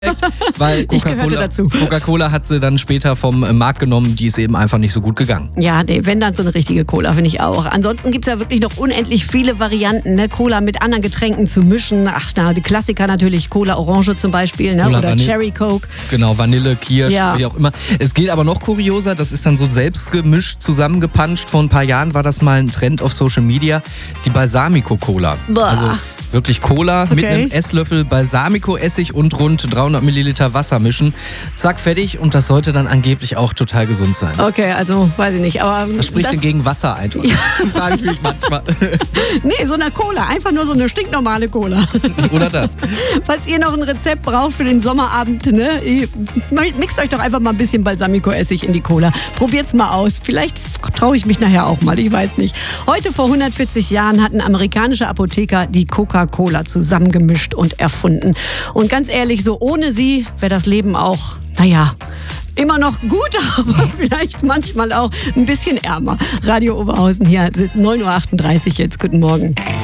Weil Ich gehörte dazu. Coca-Cola hat sie dann später vom Markt genommen, die ist eben einfach nicht so gut gegangen. Ja, nee, wenn dann so eine richtige Cola, finde ich auch. Ansonsten gibt es ja wirklich noch unendlich viele Varianten, ne? Cola mit anderen Getränken zu mischen. Ach, na, die Klassiker natürlich, Cola Orange zum Beispiel, ne? Oder Cherry Coke. Genau, Vanille, Kirsch, Ja. wie auch immer. Es geht aber noch kurioser, das ist dann so selbst gemischt, zusammengepanscht. Vor ein paar Jahren war das mal ein Trend auf Social Media, die Balsamico-Cola. Boah. Also wirklich Cola mit Okay. einem Esslöffel Balsamico-Essig und rund 300 Milliliter Wasser mischen. Zack, fertig. Und das sollte dann angeblich auch total gesund sein. Okay, also weiß ich nicht. Aber Was spricht denn gegen Wasser einfach? Frage ich mich manchmal. Nee, so eine Cola. Einfach nur so eine stinknormale Cola. Oder das. Falls ihr noch ein Rezept braucht für den Sommerabend, ne, mixt euch doch einfach mal ein bisschen Balsamico-Essig in die Cola. Probiert's mal aus. Vielleicht traue ich mich nachher auch mal, ich weiß nicht. Heute vor 140 Jahren hat ein amerikanischer Apotheker die Coca-Cola zusammengemischt und erfunden. Und ganz ehrlich, so ohne sie wäre das Leben auch, naja, immer noch gut, aber vielleicht manchmal auch ein bisschen ärmer. Radio Oberhausen hier, 9.38 Uhr jetzt. Guten Morgen.